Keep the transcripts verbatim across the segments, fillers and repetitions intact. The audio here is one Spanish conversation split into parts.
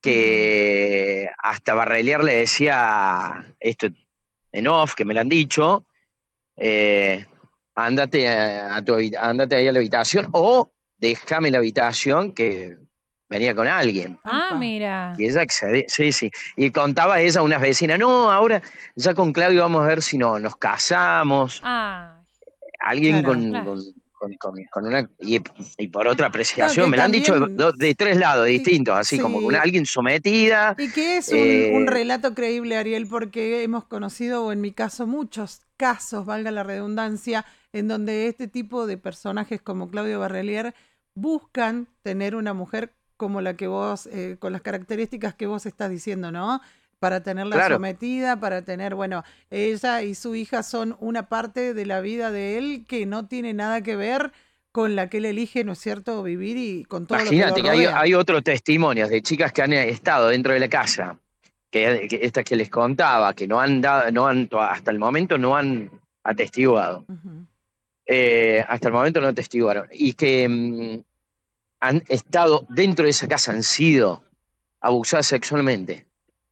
Mm. que hasta Barrelier le decía esto en off, que me lo han dicho, eh, ándate, a, a tu, habi- ándate ahí a la habitación o déjame la habitación que venía con alguien. Ah, Apa. mira. Y ella accedía, sí, sí. Y contaba ella a unas vecinas, no, ahora ya con Claudio vamos a ver si no, nos casamos. Ah, Alguien Claro. con, claro. con, con- con- con una... Y, y por otra No, apreciación, que me lo han dicho de, también, de tres lados y, distintos, así como una, sí, alguien sometida. y que es un, un eh, relato creíble, Ariel, porque hemos conocido, o en mi caso, muchos casos, valga la redundancia, en donde este tipo de personajes como Claudio Barrelier buscan tener una mujer como la que vos, eh, con las características que vos estás diciendo, ¿no? Para tenerla claro, sometida, para tener, bueno, ella y su hija son una parte de la vida de él que no tiene nada que ver con la que él elige, ¿no es cierto?, vivir y con todo lo que lo imagínate que hay, rodea. hay otros testimonios de chicas que han estado dentro de la casa, que, que estas que les contaba, que no han dado, no han, hasta el momento no han atestiguado. Ujú. Eh, hasta el momento no atestiguaron. Y que mm, han estado dentro de esa casa, han sido abusadas sexualmente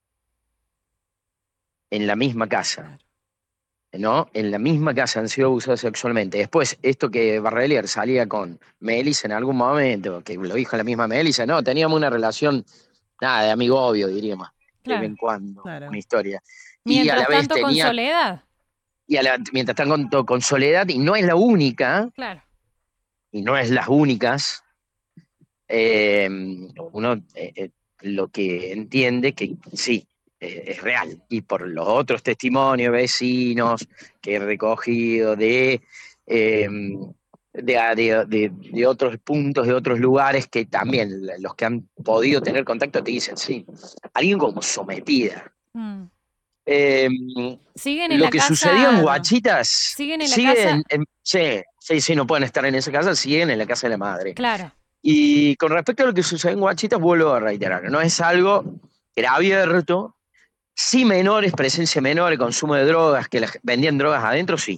en la misma casa. Claro. ¿No? En la misma casa han sido abusadas sexualmente. Después, esto que Barrelier salía con Melissa en algún momento, que lo dijo la misma Melissa, no, teníamos una relación, nada, de amigo obvio, diríamos, de vez Claro. en cuando, una Claro. historia. Y a la Mientras vez tanto con tenía, Soledad. y a la, mientras están con, con Soledad, y no es la única, Claro. y no es las únicas, eh, uno eh, eh, lo que entiende que sí, eh, es real. Y por los otros testimonios vecinos que he recogido de, eh, de, de- de- de otros puntos, de otros lugares, que también los que han podido tener contacto te dicen, sí, alguien como sometida. Mm. Eh, ¿Siguen en lo la que sucedió en casa? Guachitas ¿Siguen en la sigue casa? en, en- sí, sí, sí, no pueden estar en esa casa, siguen en la casa de la madre. Claro. Y con respecto a lo que sucede en Guachitas, vuelvo a reiterar, no es algo que era abierto, sí menores, presencia menor, el consumo de drogas, que las- vendían drogas adentro, sí.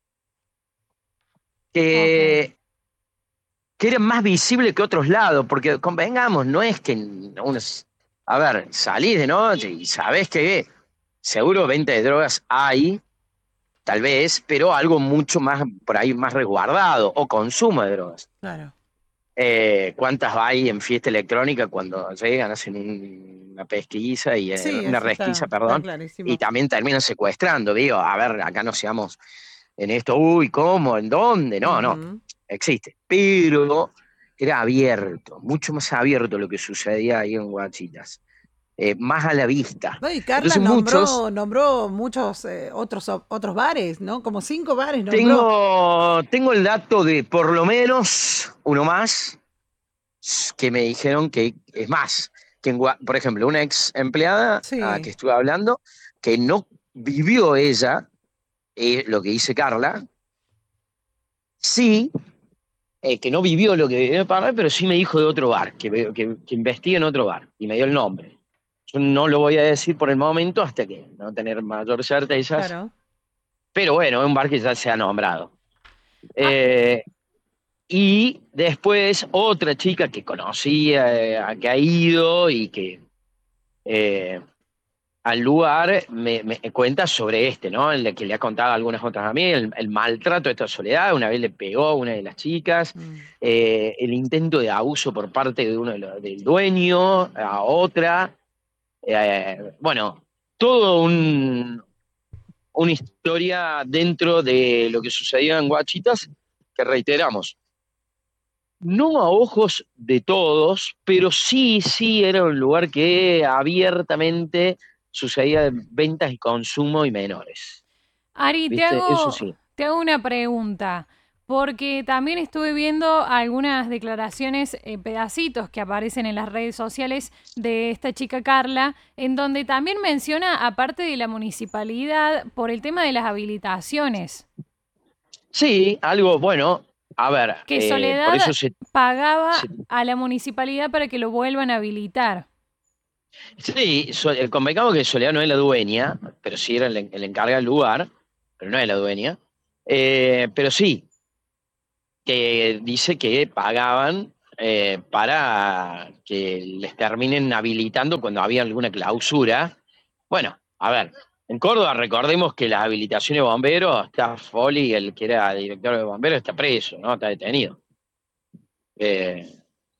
Ok. Que, que era más visible que otros lados, porque convengamos, no es que uno, a ver, salís de noche y sabés que seguro venta de drogas hay, tal vez, pero algo mucho más, por ahí más resguardado, o consumo de drogas. Claro. Eh, ¿cuántas hay en fiesta electrónica cuando llegan, hacen un- una pesquisa y eh, Sí, una eso resquisa, está, está perdón, y clarísimo. también terminan secuestrando? Digo, a ver, acá no seamos en esto, uy, ¿cómo? ¿En dónde? No, no, Ujú. existe. Pero era abierto, mucho más abierto lo que sucedía ahí en Guachitas, eh, más a la vista. No, y Carla Entonces muchos, nombró, nombró muchos eh, otros, otros bares, ¿no? Como cinco bares nombró. tengo, tengo el dato de por lo menos uno más que me dijeron que es más, que en Gua- por ejemplo, una ex empleada a que Sí. estuve hablando, que no vivió ella eh, lo que dice Carla, sí, eh, que no vivió lo que vivió Carla, pero sí me dijo de otro bar, que, ve- que, que investigue en otro bar, y me dio el nombre. Yo no lo voy a decir por el momento hasta que no tener mayor certezas, Claro. pero bueno, es un bar que ya se ha nombrado. Ah, Eh, y después otra chica que conocía, eh, que ha ido y que eh, al lugar me, me cuenta sobre este, ¿no? El que le ha contado a algunas otras a mí, el, el maltrato de esta Soledad, una vez le pegó a una de las chicas, Mm. eh, el intento de abuso por parte de uno de los- del dueño a otra, eh, bueno, todo un, una historia dentro de lo que sucedía en Guachitas, que reiteramos, no a ojos de todos, pero sí, sí era un lugar que abiertamente sucedía ventas y consumo y menores. Ari, te ¿Viste? Eso hago, sí. te hago una pregunta, porque también estuve viendo algunas declaraciones, eh, pedacitos que aparecen en las redes sociales de esta chica Carla, en donde también menciona, aparte de la municipalidad, por el tema de las habilitaciones, Sí, algo bueno. A ver, que eh, por Soledad eso se, se- pagaba a la municipalidad para que lo vuelvan a habilitar. sí, so- eh, convengamos que Soledad no es la dueña, pero sí era el, el encargado del lugar, pero no es la dueña. Eh, pero sí, que dice que pagaban eh, para que les terminen habilitando cuando había alguna clausura. Bueno, a ver, en Córdoba recordemos que las habilitaciones de bomberos, está Foli, el que era director de bomberos, está preso, ¿no? Está detenido. Eh,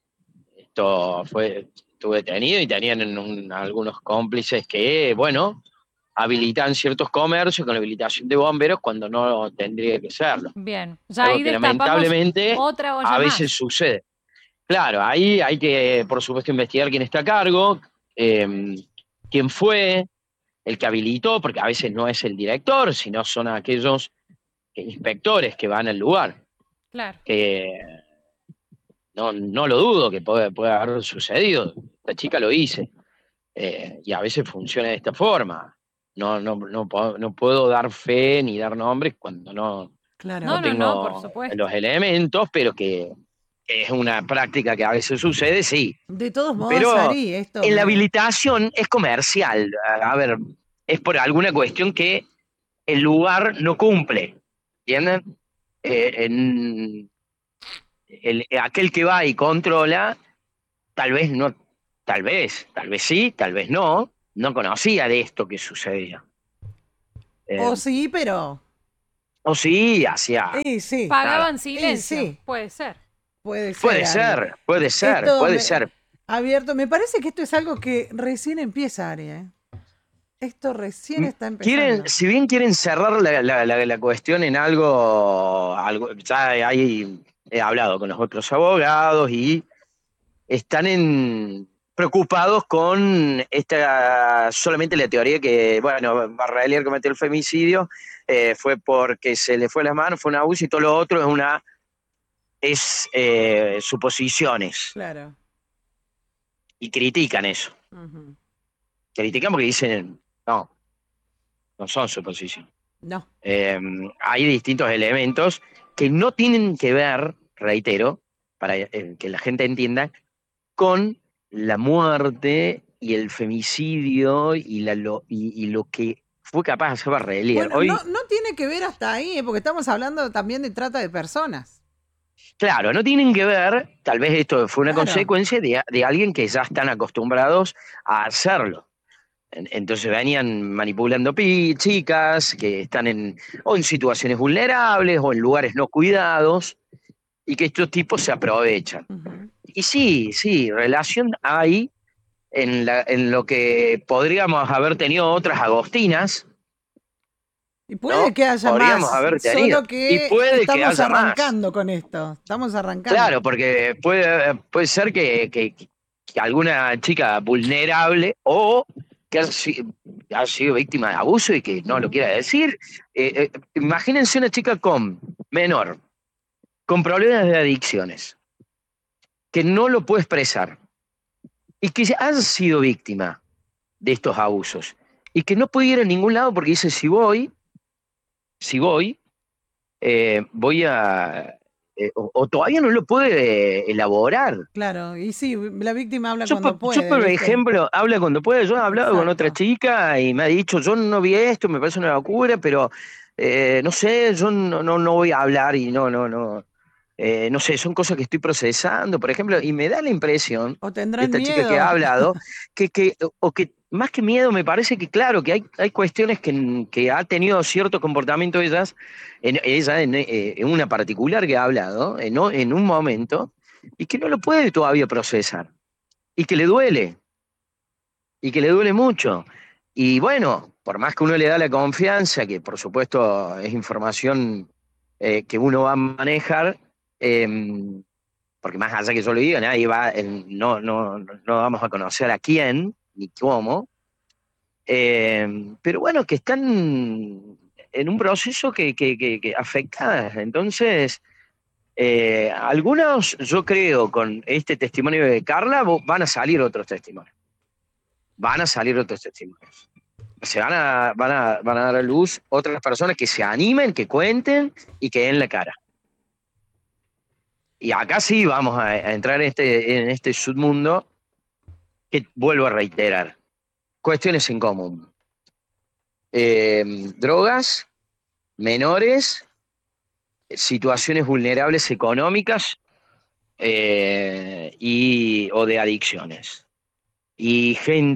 esto fue, estuvo detenido y tenían un, algunos cómplices que, bueno, habilitan ciertos comercios con habilitación de bomberos cuando no tendría que serlo. Bien, ya Algo ahí que destapamos lamentablemente otra olla a veces más. sucede. Claro, ahí hay que, por supuesto, investigar quién está a cargo, eh, quién fue el que habilitó, porque a veces no es el director, sino son aquellos inspectores que van al lugar, Claro. que no, no lo dudo que puede, puede haber sucedido. Esta chica lo hice, eh, y a veces funciona de esta forma. No, no, no, puedo, no puedo dar fe ni dar nombres cuando no, Claro. No, no no, no, por tengo supuesto. los elementos, pero que es una práctica que a veces sucede, sí. De todos modos, Pero Ari, esto en la me... habilitación es comercial. A, a ver, es por alguna cuestión que el lugar no cumple. ¿Entienden? Eh, en el, aquel que va y controla, tal vez no, tal vez, tal vez sí, tal vez no, no conocía de esto que sucedía. Eh, O sí, pero... o sí, hacía Y sí, nada. Pagaban y silencio, sí, puede ser. puede ser, Puede Ari. ser, puede ser, Esto puede me... ser. abierto, me parece que esto es algo que recién empieza, Ari, ¿eh? Esto recién está Quieren, empezando. si bien quieren cerrar la, la- la- la cuestión en algo, algo, ya hay, he hablado con los otros abogados y están en, preocupados con esta, solamente la teoría que, bueno, Barrelier cometió el femicidio, eh, fue porque se le fue las manos, fue un abuso y todo lo otro es una, es eh, suposiciones Claro. y critican eso. Ujú. Critican porque dicen, no, no son suposiciones. No. Eh, hay distintos elementos que no tienen que ver, reitero, para eh, que la gente entienda, con la muerte y el femicidio y, la, lo, y, y lo que fue capaz de hacer Barrelier. Bueno, Hoy, no, no tiene que ver hasta ahí, ¿eh? Porque estamos hablando también de trata de personas. claro, no tienen que ver, tal vez esto fue una Claro. consecuencia de, de alguien que ya están acostumbrados a hacerlo. En- Entonces venían manipulando pi- chicas que están en, o en situaciones vulnerables o en lugares no cuidados y que estos tipos se aprovechan. Ujú. Y sí, sí, relación hay en, la, en lo que podríamos haber tenido otras agostinas, Y puede ¿no? que haya Podríamos más, haber tenido. solo Y que puede que estamos haya más. arrancando con esto. Estamos arrancando. Claro, porque puede, puede ser que, que, que alguna chica vulnerable o que ha, si- ha sido víctima de abuso y que no lo Ujú. quiera decir. Eh, eh, imagínense una chica con menor, con problemas de adicciones, que no lo puede expresar y que ha sido víctima de estos abusos y que no puede ir a ningún lado porque dice, si voy, si voy, eh, voy a... eh, o, o todavía no lo puede elaborar. Claro, y sí, la víctima habla Yo, cuando por, yo, puede, por ¿viste? ejemplo, habla cuando puede. Yo he hablado con otra Exacto. chica y me ha dicho, yo no vi esto, me parece una locura, pero eh, no sé, yo no, no, no voy a hablar y no, no, no. Eh, no sé, son cosas que estoy procesando, por ejemplo, y me da la impresión O de tendrán esta chica que miedo. ha hablado, que, que o que más que miedo me parece que claro, que hay, hay cuestiones que, que ha tenido cierto comportamiento ellas, en, ella en, eh, en una particular que ha hablado, en, en un momento, y que no lo puede todavía procesar, y que le duele, y que le duele mucho. Y bueno, por más que uno le da la confianza, que por supuesto es información eh, que uno va a manejar, eh, porque más allá que yo lo diga, nadie va, eh, no, no, no vamos a conocer a quién ni cómo, eh, pero bueno, que están en un proceso que, que, que, que afecta. Entonces, eh, algunos, yo creo, con este testimonio de Carla, van a salir otros testimonios. Van a salir otros testimonios. Se van a, van a, van a dar a luz otras personas que se animen, que cuenten y que den la cara. Y acá sí vamos a, a entrar en este, en este submundo que vuelvo a reiterar. Cuestiones en común. Eh, drogas, menores, situaciones vulnerables económicas eh, y, o de adicciones. Y gente